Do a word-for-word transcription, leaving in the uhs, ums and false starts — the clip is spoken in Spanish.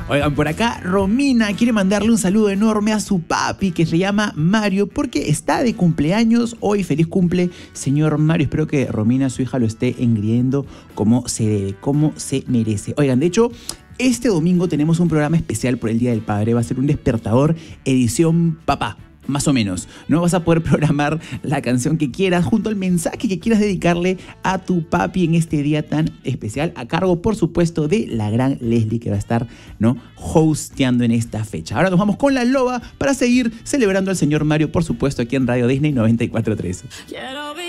Oigan, por acá Romina quiere mandarle un saludo enorme a su papi que se llama Mario porque está de cumpleaños hoy. Feliz cumple, señor Mario. Espero que Romina, su hija, lo esté engriendo como se debe, como se merece. Oigan, de hecho, este domingo tenemos un programa especial por el Día del Padre. Va a ser un despertador edición papá. Más o menos, ¿no? Vas a poder programar la canción que quieras junto al mensaje que quieras dedicarle a tu papi en este día tan especial, a cargo, por supuesto, de la gran Leslie, que va a estar, ¿no?, hosteando en esta fecha. Ahora nos vamos con La Loba para seguir celebrando al señor Mario, por supuesto, aquí en Radio Disney noventa y cuatro punto tres.